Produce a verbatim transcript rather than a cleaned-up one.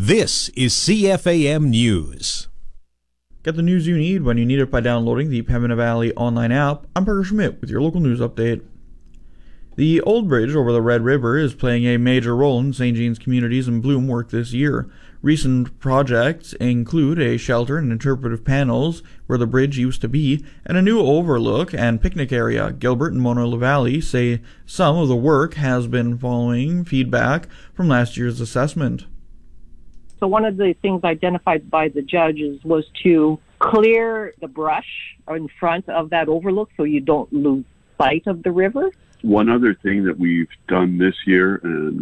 This is C F A M News. Get the news you need when you need it by downloading the Pembina Valley online app. I'm Parker Schmidt with your local news update. The Old Bridge over the Red River is playing a major role in Saint Jean's communities and Bloom work this year. Recent projects include a shelter and interpretive panels where the bridge used to be, and a new overlook and picnic area. Gilbert and Mona LaValle say some of the work has been following feedback from last year's assessment. So one of the things identified by the judges was to clear the brush in front of that overlook so you don't lose sight of the river. One other thing that we've done this year, and